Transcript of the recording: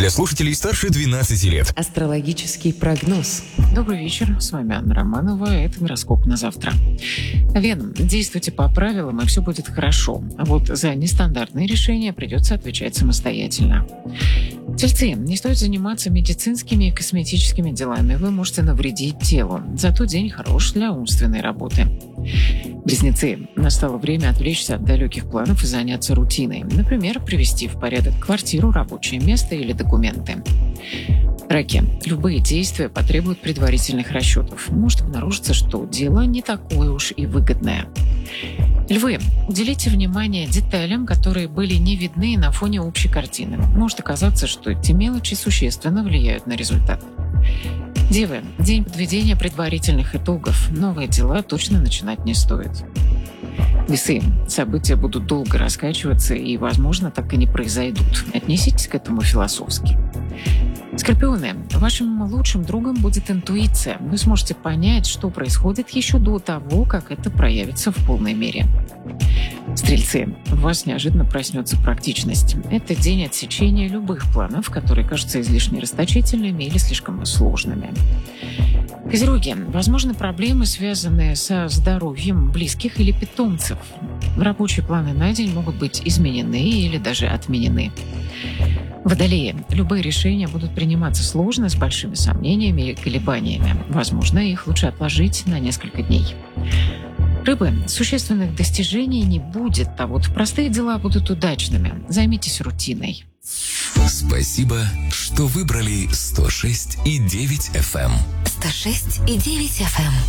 для слушателей старше 12 лет. Астрологический прогноз. Добрый вечер, с вами Анна Романова, это гороскоп на завтра. Вен, действуйте по правилам, и все будет хорошо. А вот за нестандартные решения придется отвечать самостоятельно. Тельцы, не стоит заниматься медицинскими и косметическими делами, вы можете навредить телу. Зато день хорош для умственной работы. Близнецы, настало время отвлечься от далеких планов и заняться рутиной. Например, привести в порядок квартиру, рабочее место или документы. Раки. Любые действия потребуют предварительных расчетов. Может обнаружиться, что дело не такое уж и выгодное. Львы. Уделите внимание деталям, которые были не видны на фоне общей картины. Может оказаться, что эти мелочи существенно влияют на результат. Девы. День подведения предварительных итогов. Новые дела точно начинать не стоит. Весы. События будут долго раскачиваться и, возможно, так и не произойдут. Отнеситесь к этому философски. Скорпионы. Вашим лучшим другом будет интуиция. Вы сможете понять, что происходит еще до того, как это проявится в полной мере. Стрельцы. У вас неожиданно проснется практичность. Это день отсечения любых планов, которые кажутся излишне расточительными или слишком сложными. Козероги. Возможны проблемы, связанные со здоровьем близких или питомцев. Рабочие планы на день могут быть изменены или даже отменены. Водолеи. Любые решения будут приниматься сложно, с большими сомнениями и колебаниями. Возможно, их лучше отложить на несколько дней. Рыбы. Существенных достижений не будет, а вот простые дела будут удачными. Займитесь рутиной. Спасибо, что выбрали 106,9 FM. 106,9 FM.